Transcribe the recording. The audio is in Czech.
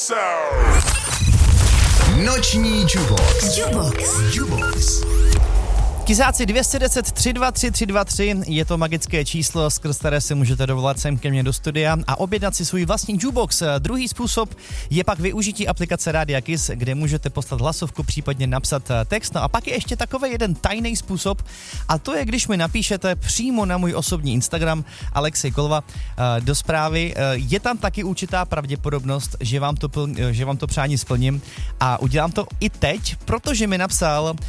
Noční Jubox. Kizáci 210 323 323 je to magické číslo, skrz které si můžete dovolat sem ke mně do studia a objednat si svůj vlastní jukebox. Druhý způsob je pak využití aplikace Rádia Kiss, kde můžete poslat hlasovku, případně napsat text. No a pak je ještě takový jeden tajný způsob a to je, když mi napíšete přímo na můj osobní Instagram Alexej Kolva do zprávy. Je tam taky určitá pravděpodobnost, že vám to přání splním a udělám to i teď, protože mi napsal